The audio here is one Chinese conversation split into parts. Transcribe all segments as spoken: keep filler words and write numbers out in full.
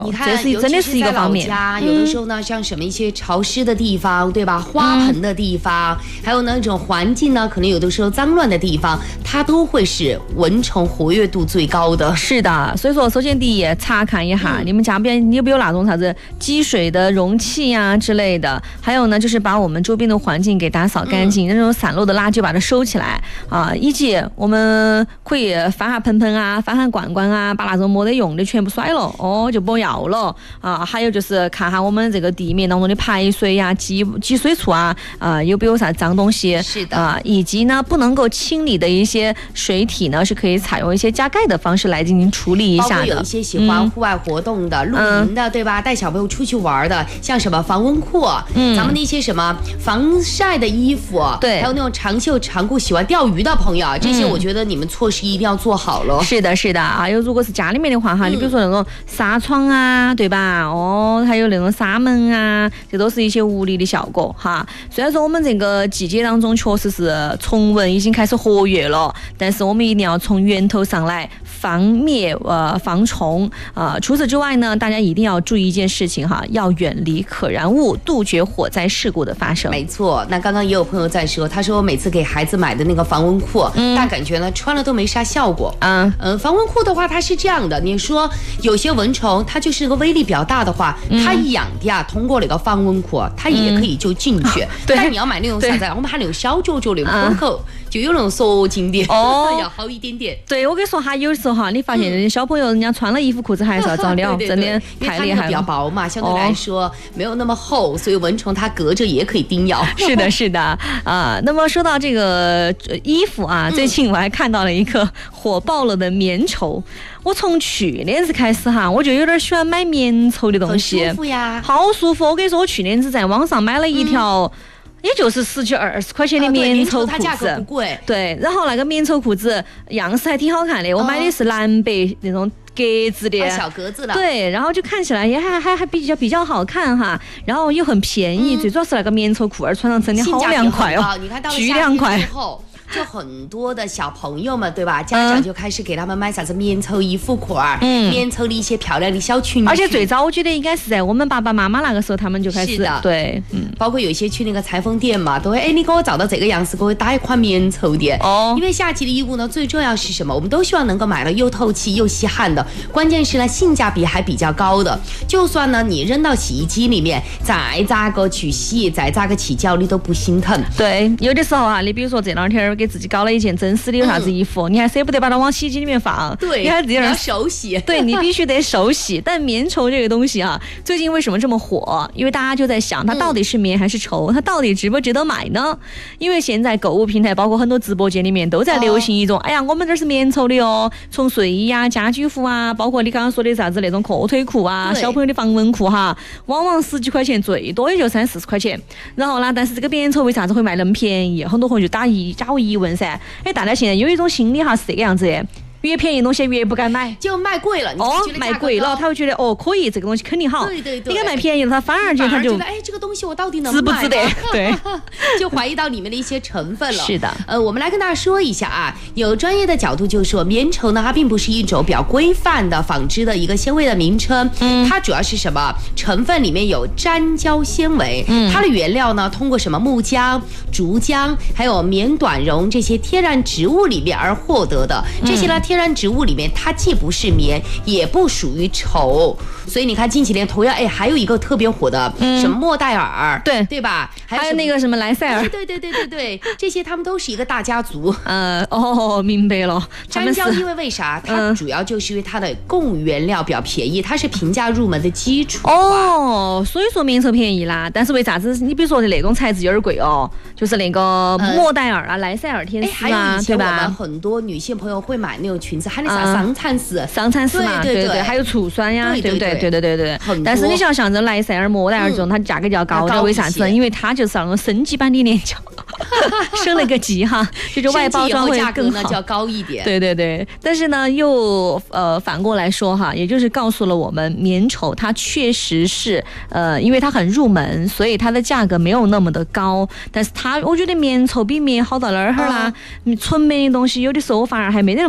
你看，这是真的是一个方面。 有的时候呢，像什么一些潮湿的地方，对吧？花盆的地方，还有那种环境呢，可能有的时候脏乱的地方，它都会是蚊虫活跃度最高的。 是的，所以说，首先第一，查看一下、嗯、你们家边有没有那种啥子积水的容器呀、啊、之类的。还有呢，就是把我们周边的环境给打扫干净，嗯、那种散落的垃圾把它收起来啊，以及我们可以翻下盆盆啊，翻下罐罐啊，把那种没得用的全部甩了，哦，就不要了啊。还有就是看下我们这个地面当中的排水呀、积积水处啊，啊有没有啥脏东西？ 是的啊，以及呢不能够清理的一些水体呢，是可以采用一些加盖的方式来进行处理一下的。包括有一些喜欢户外活动的、嗯、露营的，对吧？带小朋友出去玩的，像什么防蚊裤，嗯，咱们那些什么防晒的衣服， 对， 还有那种长袖长裤，喜欢钓鱼的朋友，这些我觉得你们措施一定要做好了。 嗯、是的，是的，还有如果是家里面的话哈，你比如说那种纱窗啊，对吧？哦，还有那种纱门啊，这都是一些物理的效果哈。虽然说我们这个季节当中确实是虫蚊已经开始活跃了，但是我们一定要从源头上来防灭呃防虫啊、呃。除此之外呢，大家一定要注意一件事情哈，要远离可燃物，杜绝火灾事故的发生。 没错，那刚刚也有朋友在说，他说每次给孩子买的那个防蚊裤，嗯、但感觉呢穿了都没啥效果。嗯嗯、呃，防蚊裤的话，它是这样的，你说有些蚊虫它就是个威力比较大的话，嗯、它痒的呀，通过那个防蚊裤，它也可以就进去。嗯、但你要买那种啥子，我们喊那种小脚脚的口口。就有那种缩紧点哦，要好一点点。 对，我跟你说哈，有时候哈，你发现小朋友人家穿了衣服裤子还是要着凉，真的太厉害了。 比较薄嘛，相对来说、哦、没有那么厚，所以蚊虫它隔着也可以叮咬。 是的，是的啊、呃。那么说到这个衣服啊，最近我还看到了一个火爆了的棉绸。我从去年子开始哈，我就有点喜欢买棉绸的东西， 很舒服呀， 好舒服。我跟你说，我去年子在网上买了一条。嗯也就是十几二十块钱的棉绸裤子， 它价格不贵。 对，然后那个棉绸裤子样式还挺好看的，我买的是蓝白那种格子的， 小格子的。 对，然后就看起来也还还还比较比较好看哈，然后又很便宜，嗯、最主要是那个棉绸裤儿穿上真的好凉快哦， 你看到了巨凉快。 就很多的小朋友们，对吧？家长就开始给他们买啥子棉绸衣服裤儿，嗯，棉绸的一些漂亮的小裙。 而且最早我觉得应该是在我们爸爸妈妈那个时候，他们就开始的，对， 嗯，包括有一些去那个裁缝店嘛，都会哎，你给我找到这个样式，给我打一款棉绸的。哦，因为夏季的衣物呢，最重要是什么？我们都希望能够买到又透气又吸汗的，关键是呢，性价比还比较高的。就算呢你扔到洗衣机里面，再咋个去洗，再咋个去搅，你都不心疼。 对，有的时候啊，你比如说这两天给自己搞了一件真丝的有啥子衣服，嗯、你还舍不得把它往洗衣机里面放， 对， 你还你要手洗， 对你必须得手洗。但棉绸这个东西啊，最近为什么这么火？因为大家就在想，它到底是棉还是绸？它到底值不值得买呢？因为现在购物平台，包括很多直播间里面都在流行一种，哦、哎呀，我们这是棉绸的哦，从睡衣啊、家居服啊，包括你刚刚说的啥子那种阔腿裤啊、小朋友的防蚊裤哈，往往十几块钱，最多也就三四十块钱。然后呢，但是这个棉绸为啥子会卖那么便宜？很多朋友就打疑加我疑问噻。哎，大家现在有一种心理哈是这个样子的，越便宜的东西越不敢买， 就卖贵了。你哦，卖贵了，他会觉得哦可以，这个东西肯定好。 对对对， 你给卖便宜了，他反而觉得他就觉得哎，这个东西我到底能值不值得？对， 就怀疑到里面的一些成分了。 是的， 呃，我们来跟大家说一下啊，有专业的角度就说，棉绸呢，它并不是一种比较规范的纺织的一个纤维的名称，嗯，它主要是什么？成分里面有粘胶纤维，嗯，它的原料呢，通过什么木浆、竹浆，还有棉短绒这些天然植物里面而获得的。这些呢，天然植物里面。它既不是棉，也不属于绸，所以你看近几年同样，哎，还有一个特别火的，嗯、什么莫代尔， 对对吧？ 还有, 还有那个什么莱塞尔， 对对对对对对，这些他们都是一个大家族。 呃，哦，明白了。 粘胶因为为啥？它主要就是因为它的供原料比较便宜，它是平价入门的基础。 哦，所以说棉绸便宜啦。但是为啥子？你比如说的那种材质有点贵哦，就是那个莫代尔啊、莱塞尔天丝啊，对吧？ 我们很多女性朋友会买那种裙子，还那啥桑蚕丝， 桑蚕丝嘛，对对对，还有醋酸呀，对不对？对对对对对。但是你想像这莱塞尔、莫代尔这种，它价格就要高点，为啥子？因为它就是那种升级版的链条，升了个级哈，就是外包装会更好， 就要高一点。 对对对。但是呢，又呃反过来说哈，也就是告诉了我们，棉绸它确实是呃，因为它很入门，所以它的价格没有那么的高。但是它，我觉得棉绸比棉好到哪儿啦？纯棉的东西有的时候反而还没得那么稀罕。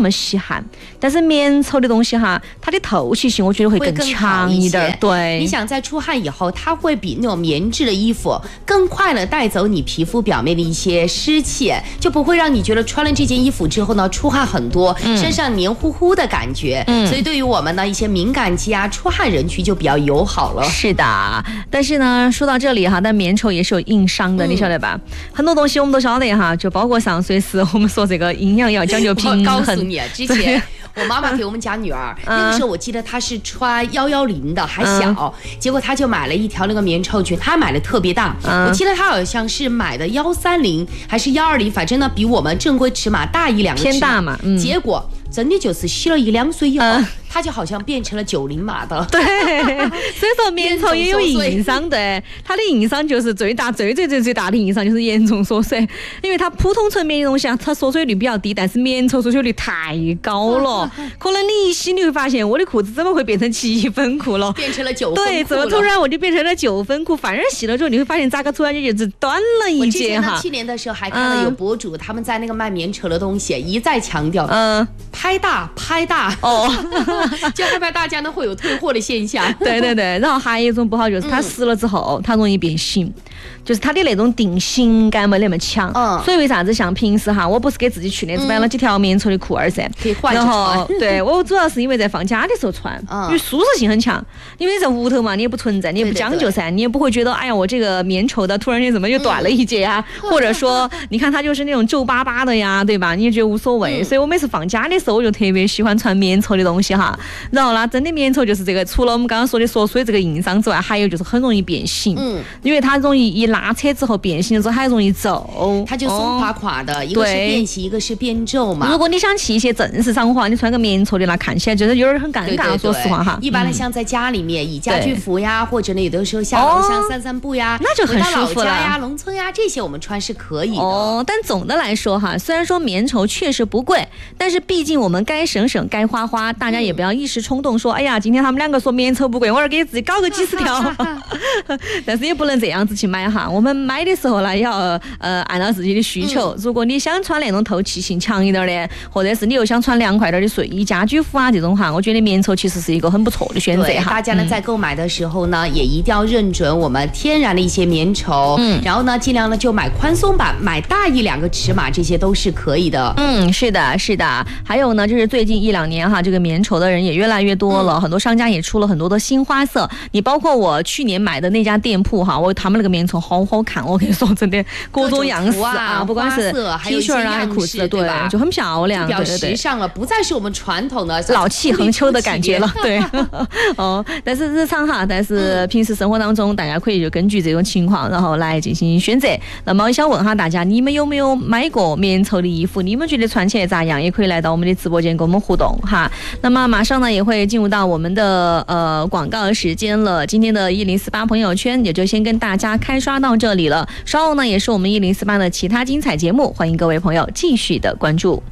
汗。但是棉绸的东西哈，它的透气性我觉得会更强一点。对， 你想在出汗以后，它会比那种棉质的衣服更快的带走你皮肤表面的一些湿气，就不会让你觉得穿了这件衣服之后呢，出汗很多，嗯、身上黏糊糊的感觉。嗯，所以对于我们呢一些敏感肌啊、出汗人群就比较友好了。 是的，但是呢，说到这里哈，但棉绸也是有硬伤的，嗯、你晓得吧？很多东西我们都晓得哈，就包括上岁时我们说这个营养要讲究平衡。 我告诉你，之前我妈妈给我们家女儿，那个时候我记得她是穿幺幺零的，还小，嗯、结果她就买了一条那个棉绸裙，她买的特别大，嗯、我记得她好像是买的幺三零还是幺二零，反正呢比我们正规尺码大一两个尺码， 偏大嘛，嗯、 结果真的就是洗了一两岁以后。嗯它就好像变成了九零码的， 对，所以说棉绸也有硬伤的，它的硬伤就是最大、最最最最大的硬伤就是严重缩水，因为它普通纯棉的东西啊，它缩水率比较低，但是棉绸缩水率太高了，可能你一洗你会发现我的裤子怎么会变成七分裤了， 变成了九分裤了， 对，怎么突然我就变成了九分裤？反而洗了之后你会发现咋个突然间就短了一截哈。 我之前去年的时候还看到有博主、嗯、他们在那个卖棉绸的东西一再强调，嗯，拍大拍大哦。就害怕大家呢会有退货的现象。 对对对，然后还有一种不好就是它湿了之后、嗯、它容易变形，就是它的那种定型感没那么强。嗯，所以为啥子像平时哈，我不是给自己去年子买了几条棉绸的裤儿噻， 可以换着穿。然后对我主要是因为在放假的时候穿，嗯、因为舒适性很强。因为在屋头嘛，你也不存在，你也不讲究噻，你也不会觉得哎呀我这个棉绸的突然间怎么又短了一截啊，嗯、或者说你看它就是那种皱巴巴的呀，对吧？你也觉得无所谓。嗯、所以我每次放假的时候我就特别喜欢穿棉绸的东西哈。然后呢，真的棉绸就是这个，除了我们刚刚说的缩水这个硬伤之外，还有就是很容易变形。嗯，因为它容易一拉扯之后变形的时候还容易皱， 它就松垮垮的，哦、一个是变形，一个是变皱嘛。 如果你想去一些正式场合，你穿个棉绸的，那看起来就是有点很尴尬。对对对，说实话哈。 一般的像在家里面以家居服呀，或者呢有的时候下楼像散散步呀， 那就很舒服了。 回到老家呀、农村呀这些我们穿是可以的。 哦，但总的来说哈，虽然说棉绸确实不贵，但是毕竟我们该省省该花花，大家也不要一时冲动说，哎呀，今天他们两个说棉绸不贵，我要给自己搞个几十条。但是也不能这样子去买哈，我们买的时候呢要呃按照自己的需求。嗯、如果你想穿那种透气性强一点的，或者是你又想穿凉快点的睡衣、家居服啊这种哈，我觉得棉绸其实是一个很不错的选择哈。 大家呢在购买的时候呢，嗯、也一定要认准我们天然的一些棉绸，嗯，然后呢尽量呢就买宽松版，买大一两个尺码，这些都是可以的。 嗯，是的，是的。还有呢，就是最近一两年哈，这个棉绸的人也越来越多了，嗯、很多商家也出了很多的新花色。你包括我去年买的那家店铺哈，我他们那个棉绸好好看，我跟你说真的，各种样式啊，不管是 T 恤啊还是裤子，对，就很漂亮， 比较时尚了，不再是我们传统的老气横秋的感觉了，对。哦，但是日常哈，但是平时生活当中，大家可以就根据这种情况，然后来进行选择。那么我想问哈大家，你们有没有买过棉绸的衣服？你们觉得穿起来咋样？也可以来到我们的直播间跟我们互动哈。那么马上呢也会进入到我们的呃广告时间了。今天的一零四八朋友圈也就先跟大家开刷到这里了。稍后呢也是我们一零四八的其他精彩节目，欢迎各位朋友继续的关注。